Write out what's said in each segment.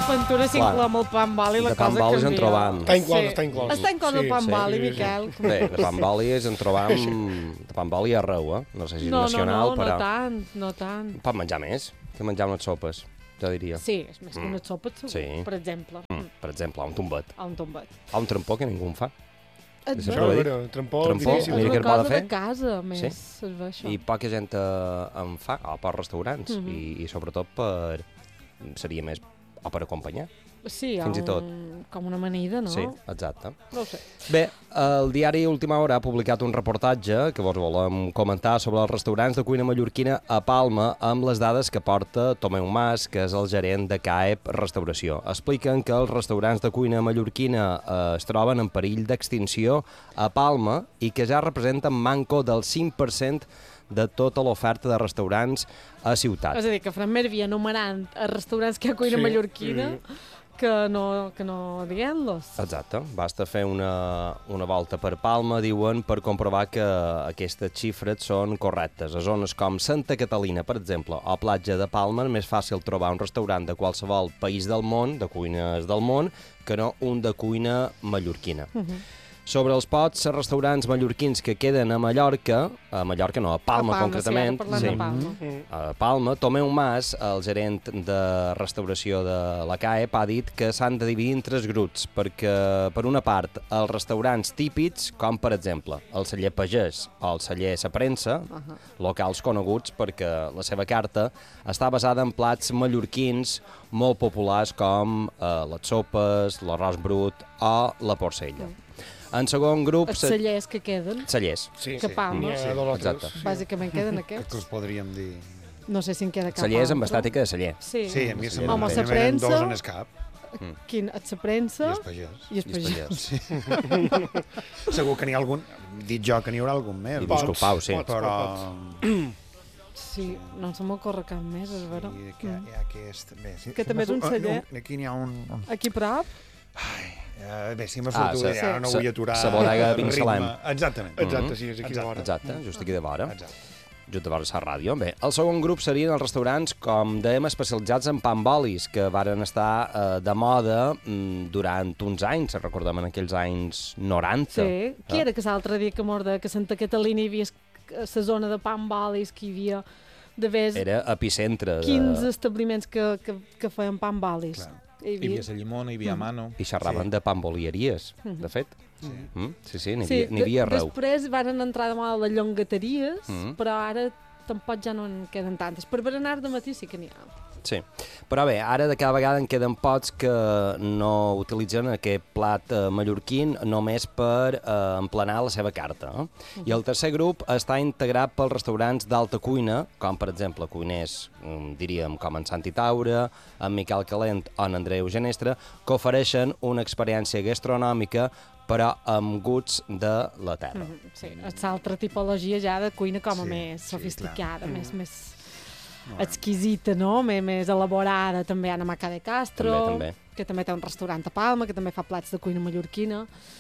Ventura s'inclou el pan bali, la cosa canvia. en trobam. Està inclòs. Està inclòs el pan bali, Miquel. Bé, de pan bali en trobam de pan bali arreu, No sé si és nacional, però... No tant. Pot menjar més que menjar unes sopes, jo diria. Sí, és més que unes sopes, segur, per exemple. Per exemple, un tombet. Un tombet. Un trampó que ningú en fa. Et Això, veus? a veure, trampó, difícil. És Mira què una pot cosa fer. de casa, més, es veu això. I poca gent en fa, o per restaurants, i sobretot per... seria més o per acompanyar. Sí, fins i tot. Com una amanida, no? Sí, exacte. No ho sé. Bé, el diari Última Hora ha publicat un reportatge que vos volem comentar sobre els restaurants de cuina mallorquina a Palma amb les dades que porta Tomeu Mas, que és el gerent de CAEP Restauració. Expliquen que els restaurants de cuina mallorquina es troben en perill d'extinció a Palma i que ja representen manco del 5% de tota l'oferta de restaurants a ciutat. És a dir, que Fran Mer havia enumerant els restaurants que hi ha cuina mallorquina que no diguem-los. Exacte. Basta fer una volta per Palma, diuen, per comprovar que aquestes xifres són correctes. A zones com Santa Catalina, per exemple, o Platja de Palma, és més fàcil trobar un restaurant de qualsevol país del món, de cuines del món, que no un de cuina mallorquina. Sobre els pocs restaurants mallorquins que queden a Mallorca no, a Palma concretament, a Palma, Tomeu Mas, el gerent de restauració de la CAEP, ha dit que s'han de dividir en 3 grups, perquè, per una part, els restaurants típics, com per exemple el celler Pagès o el celler Sa Premsa, locals coneguts perquè la seva carta està basada en plats mallorquins molt populars com les sopes, l'arròs brut o la porcella. En segon grup... Els cellers que queden. Cellers. Que Palma. Exacte. Bàsicament queden aquests. Que els podríem dir... No sé si en queda cap cellers amb altre. estàtica de celler. Sí, a mi sembla home, que Sa tenen Premsa... dos en el cap. Quin? Sa Premsa... I els Pagès. I els Pagès. Segur que n'hi ha algun... Dit jo que n'hi haurà algun més. I Buscopau, sí. Però... Sí, no se m'ocorre cap més, és vera. Hi ha aquest... Que també és un celler. Aquí n'hi ha un... Aquí prop? Bé, si m'ha sortit ja no vull aturar... La bodega de Vinsalem. Exactament. Exacte, sí, és aquí de vora. Exacte, just aquí de vora. Just de vora la ràdio. Bé, el segon grup serien els restaurants, com dèiem, especialitzats en pambolis, que varen estar de moda durant uns anys, recordem en aquells anys 90. Sí, qui era que l'altre dia que morda que a Santa Catalina hi havia la zona de pambolis, que hi havia d'haver... Era epicentre. 15 establiments que feien pambolis. Hi havia la llimona, hi havia Mano. I xerraven de pambolieries, de fet. Sí, n'hi havia arreu. Després van entrar de moda les llongateries, però ara tampoc ja no en queden tantes. Per berenar de matí sí que n'hi ha. Sí, però bé, ara de cada vegada en queden pocs que no utilitzen aquest plat mallorquín només per emplenar la seva carta. I el tercer grup està integrat pels restaurants d'alta cuina, com per exemple cuiners, diríem, com en Santi Taura, en Miquel Calent o en Andreu Genestre, que ofereixen una experiència gastronòmica però amb gusts de la terra. Sí, és l'altra tipologia ja de cuina com a més sofisticada, més exquisita, no? Més elaborada. També Ana Maca de Castro, que també té un restaurant a Palma, que també fa plats de cuina mallorquina,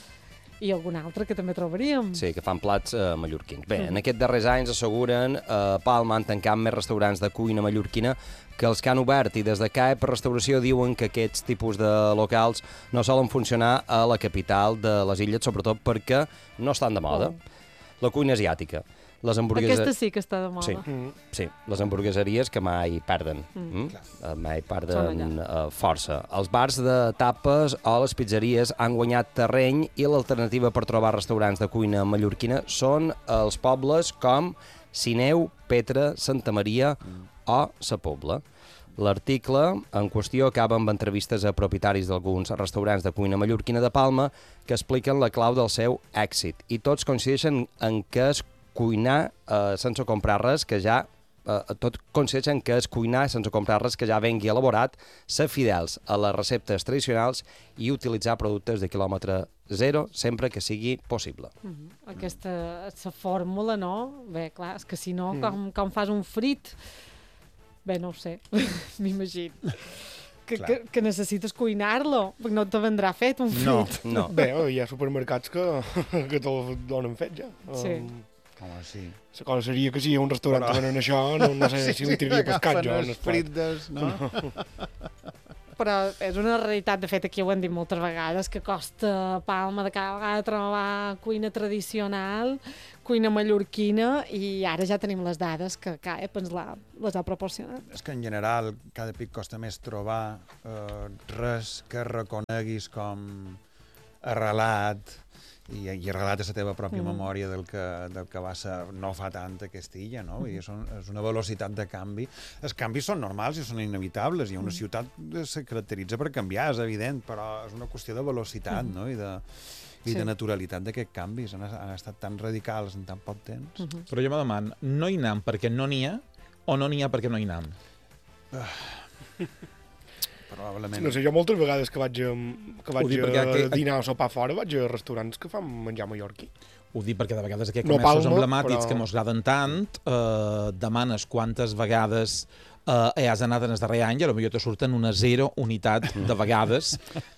i algun altre que també trobaríem. Sí, que fan plats mallorquins. Bé, en aquests darrers anys asseguren Palma han tancat més restaurants de cuina mallorquina que els que han obert, i des de CAEP Restauració diuen que aquests tipus de locals no solen funcionar a la capital de les illes, sobretot perquè no estan de moda. La cuina asiàtica. Aquesta sí que està de moda. Sí, les hamburgueseries que mai perden. Mai perden força. Els bars de tapes o les pizzeries han guanyat terreny i l'alternativa per trobar restaurants de cuina mallorquina són els pobles com Sineu, Petra, Santa Maria o Sa Pobla. L'article en qüestió acaba amb entrevistes a propietaris d'alguns restaurants de cuina mallorquina de Palma que expliquen la clau del seu èxit i tots coincideixen en que és cuinar sense comprar res que ja tot coincideixen que és cuinar sense comprar res que ja vengui elaborat, ser fidels a les receptes tradicionals i utilitzar productes de quilòmetre zero sempre que sigui possible. Aquesta és la fórmula, no? Bé, clar, és que si no, com fas un frit? Bé, no ho sé, m'imagino. Que necessites cuinar-lo, perquè no te vendrà fet un frit. No. Bé, hi ha supermercats que te'l donen fet ja. Sí. Home, sí. La cosa seria que si hi ha un restaurant que venen això, no sé si ho tiraria pescat jo. Agafen els frites, no? però és una realitat, de fet aquí ho hem dit moltes vegades, que costa a Palma de cada vegada trobar cuina tradicional, cuina mallorquina, i ara ja tenim les dades que CAEP ens les ha proporcionat. És que en general cada pic costa més trobar res que reconeguis com arrelat i arrelat a la teva pròpia memòria del que va ser no fa tant aquesta illa, no? Vull dir, és una velocitat de canvi. Els canvis són normals i són inevitables, i una ciutat se caracteritza per canviar, és evident, però és una qüestió de velocitat, no? I de naturalitat d'aquests canvis. Han estat tan radicals en tan poc temps. Però jo me demano, no hi anem perquè no n'hi ha o no n'hi ha perquè no hi anem? Probablement. No sé, jo moltes vegades que vaig a dinar o sopar fora vaig a restaurants que fan menjar mallorquí. Ho dic perquè de vegades aquests comerços emblemàtics que mos agraden tant, demanes quantes vegades has anat en el darrer any i potser te surten una 0 unitat de vegades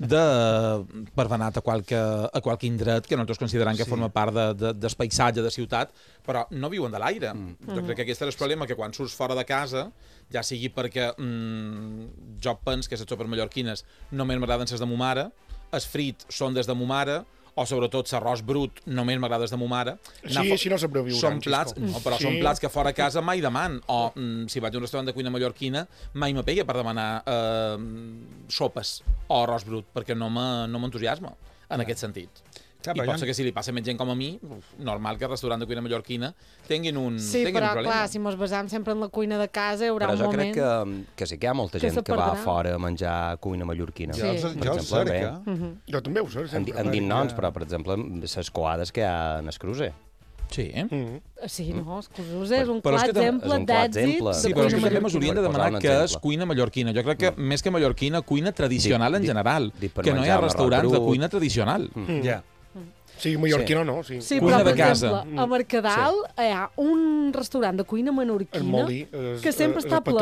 per anar a qualque indret que nosaltres considerem que forma part del paisatge de ciutat, però no viuen de l'aire. Jo crec que aquest és el problema, que quan surts fora de casa, ja sigui perquè jo penso que les sopes mallorquines només m'agraden les de mo mare, els frits són des de mo mare, o sobretot l'arròs brut només m'agrada des de mo mare. Sí, així no sobreviurà. Són plats, són plats que fora casa mai deman. O si vaig a un restaurant de cuina mallorquina, mai me pega per demanar sopes o arròs brut, perquè no m'entusiasma en aquest sentit. I pot ser que si li passa més gent com a mi, normal que el restaurant de cuina mallorquina tinguin un problema. Sí, però clar, si ens basam sempre en la cuina de casa, hi haurà un moment... Però jo crec que sí que hi ha molta gent que va fora a menjar cuina mallorquina. Jo ho cerca. Jo també ho cerco. Han dit noms, però, per exemple, les coades que hi ha en el crucer. Sí. Sí, no, el crucer és un clar exemple d'èxit. Sí, però és que també ens haurien de demanar què és cuina mallorquina. Jo crec que més que mallorquina, cuina tradicional en general. Que no hi ha restaurants de cuina tradicional. Ja. Sí, mallorquina no, sí. Sí, però, per exemple, a Mercadal hi ha un restaurant de cuina menorquina que sempre està ple.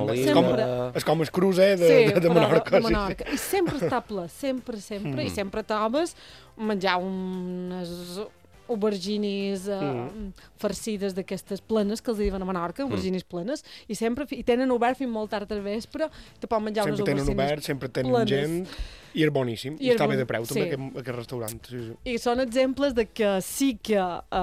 És com el crucer de Menorca. I sempre està ple, sempre. I sempre trobes menjar unes auberginis farcides d'aquestes plenes, que els diuen a Menorca, auberginis plenes, i sempre tenen obert fins molt tard al vespre, te poden menjar unes aubergines plenes. Sempre tenen obert, sempre tenen gent, i és boníssim, i està bé de preu també aquest restaurant. I són exemples de que sí que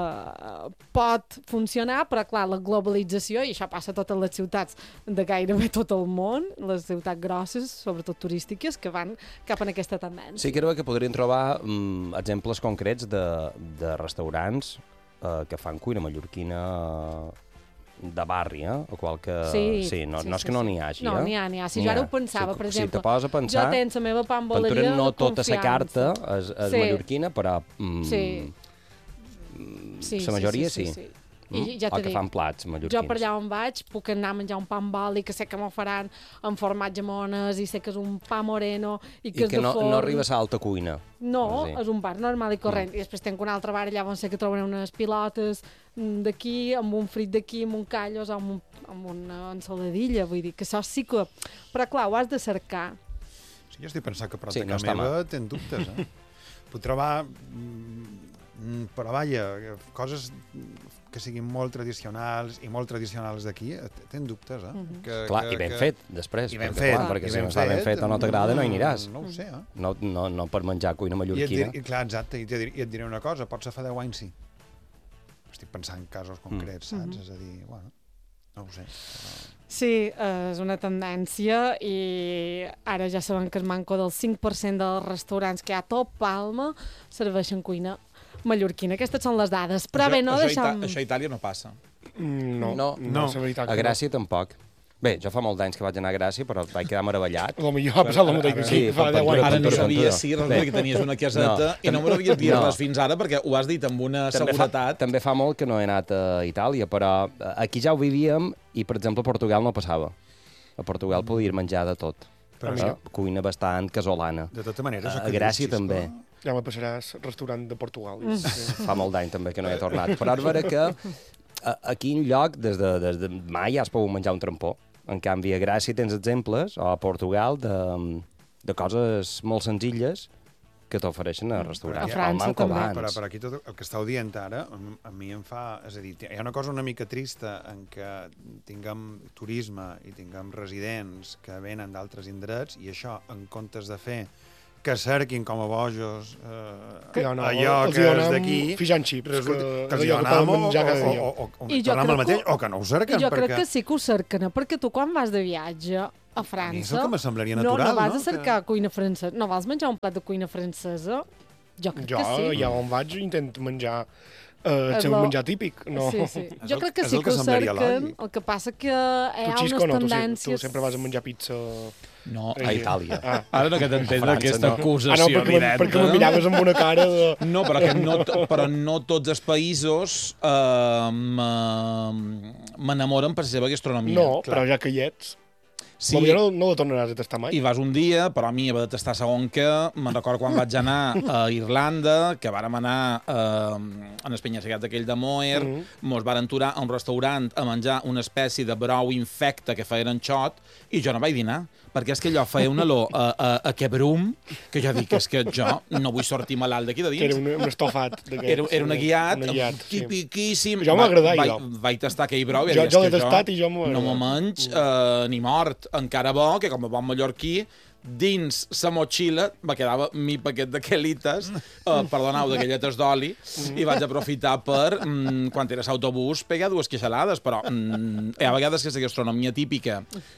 pot funcionar, però clar, la globalització, i això passa a totes les ciutats de gairebé tot el món, les ciutats grosses, sobretot turístiques, que van cap en aquesta tendència. Sí, crec que podrien trobar exemples concrets de restaurants que fan cuina mallorquina de barri, o qualque... Sí, no és que no n'hi hagi, No, n'hi ha. Si jo ara ho pensava, per exemple, si te poses a pensar, jo tens la meva pamboleria de confiança. No tota la carta és mallorquina, però la majoria sí. I ja o que fan plats mallorquins. Jo per allà on vaig puc anar a menjar un pa amb oli, que sé que m'ho faran amb formatge mones, i sé que és un pa moreno, i que és de forn. No arriba a l'alta cuina. No, és un bar normal i corrent. I després tenc un altre bar allà on sé que trobaré unes pilotes d'aquí, amb un frit d'aquí, amb un callos, amb una ensaladilla, vull dir que això sí que... Però clar, ho has de cercar. Sí, jo estic pensant que prop de casa meva tens dubtes, Puc trobar... Però vaja, coses que siguin molt tradicionals i molt tradicionals d'aquí, tens dubtes, Clar, i ben fet, després. I ben fet. Perquè si no està ben fet o no t'agrada, no hi aniràs. No ho sé, No per menjar cuina mallorquina. Clar, exacte, i et diré una cosa, potser fa 10 anys sí. Estic pensant en casos concrets, saps? És a dir, bueno, no ho sé. Sí, és una tendència, i ara ja sabem que el manco del 5% dels restaurants que hi ha a tot Palma serveixen cuina mallorquina. Aquestes són les dades. Però bé, no deixem... Això a Itàlia no passa. No, és veritat. A Gràcia tampoc. Bé, jo fa molt d'anys que vaig anar a Gràcia, però vaig quedar meravellat. Potser ha passat la mateixa que sí, fa 10 anys. Ara no sabia si resulta que tenies una caseta i no me l'havies dit res fins ara, perquè ho has dit amb una seguretat. També fa molt que no he anat a Itàlia, però aquí ja ho vivíem i, per exemple, a Portugal no passava. A Portugal podia menjar de tot. Cuina bastant casolana. De tota manera, a Gràcia també. Ja me passaràs restaurant de Portugal. Fa molt d'any també que no he tornat. Però és vera que aquí en lloc, des de mai, has pogut menjar un trampó. En canvi, a Gràcia tens exemples, o a Portugal, de coses molt senzilles que t'ofereixen a restaurants. A França també. Per aquí tot el que estàu dient ara, a mi em fa... És a dir, hi ha una cosa una mica trista en què tinguem turisme i tinguem residents que venen d'altres indrets i això, en comptes de fer que cerquin com a bojos allò que és d'aquí... Fish and chips, que els hi anam o tornem al mateix, o que no ho cerquen. I jo crec que sí que ho cerquen, perquè tu quan vas de viatge a França... A mi és el que me semblaria natural, no? No vas a cercar cuina francesa, no vas menjar un plat de cuina francesa? Jo crec que sí. Jo, ja on vaig, intento menjar el seu menjar típic. Sí. Jo crec que sí que ho cerquen, el que passa que hi ha unes tendències... Tu sempre vas a menjar pizza... No, a Itàlia. Ara no que t'entens aquesta acusació directa. Perquè me miraves amb una cara de... No, però no tots els països m'enamoren per la seva gastronomia. No, però ja que hi ets... Sí. No la tornaràs a tastar mai. I vas un dia, però a mi he de tastar segon que... Me'n recordo quan vaig anar a Irlanda, que vàrem anar en el penya-segat aquell de Moher, mos varen aturar a un restaurant a menjar una espècie de brou infecte que feien xot, i jo no vaig dinar, perquè és que allò feia una olor a quebrum, que jo dic, és que jo no vull sortir malalt d'aquí de dins. Que era un estofat. Era un aguiat, tipiquíssim. Jo m'agrada, jo. Vaig tastar aquell brou, jo l'he tastat i jo m'ho no m'ho menys ni mort. Encara bo, que com a bon mallorquí, dins la motxilla me quedava mi paquet de quelites, perdoneu, de galletes d'oli, i vaig aprofitar per, quan era l'autobús, pegar dues queixalades, però hi ha vegades que és la gastronomia típica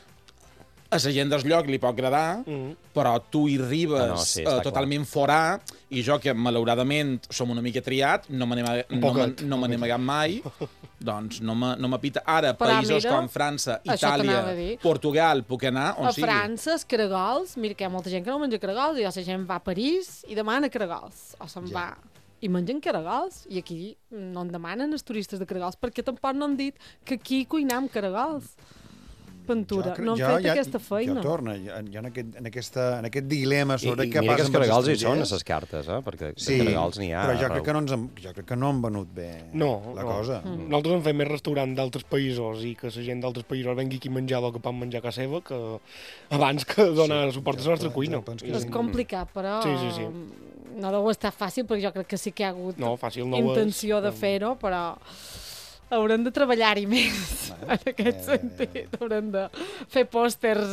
a la gent del lloc li pot agradar, però tu hi arribes totalment forà, i jo, que malauradament som una mica triat, no me n'he amagat mai, doncs no m'apita. Ara, països com França, Itàlia, Portugal, puc anar on sigui. A França, els caragols, mira que hi ha molta gent que no menja caragols, i la gent va a París i demana caragols, o se'n va... I mengen caragols, i aquí no en demanen els turistes de caragols, perquè tampoc no han dit que aquí cuinam caragols. Ventura, no han fet aquesta feina. Jo torno, en aquest dilema sobre què passa amb els estrangers. I mira que els caragols hi són, a les cartes, perquè de caragols n'hi ha. Però jo crec que no han venut bé la cosa. Nosaltres hem fet més restaurants d'altres països i que la gent d'altres països vengui aquí a menjar el que pot menjar a casa seva, que abans que donar suport a la nostra cuina. És complicat, però no deu estar fàcil, perquè jo crec que sí que hi ha hagut intenció de fer-ho, però... Haurem de treballar-hi més, en aquest sentit. Haurem de fer pòsters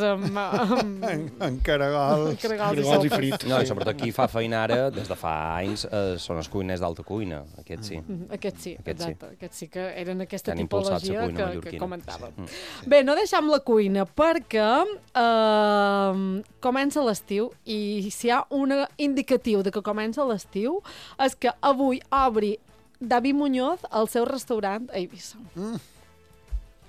amb caragols i frit. No, i sobretot qui fa feina ara, des de fa anys, són els cuiners d'alta cuina. Aquest sí. Aquest sí que eren aquesta tipologia que comentàvem. Bé, no deixem la cuina, perquè comença l'estiu, i si hi ha un indicatiu de que comença l'estiu és que avui obri David Muñoz al seu restaurant a Eivissa.